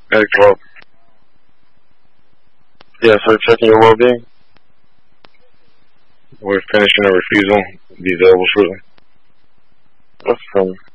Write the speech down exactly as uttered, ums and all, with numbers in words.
Medic twelve. Yeah, so checking your well-being. We're finishing a refusal. Be available shortly. That's from